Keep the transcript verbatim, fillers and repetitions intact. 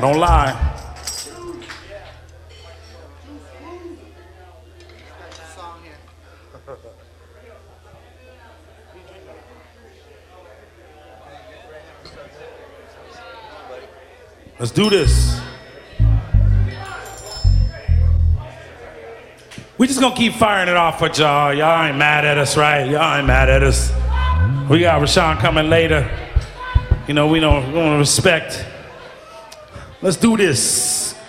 don't lie. Let's do this. We just gonna keep firing it off for y'all. Y'all ain't mad at us, right? Y'all ain't mad at us. We got Rashawn coming later. You know, we don't, we don't respect. Let's do this.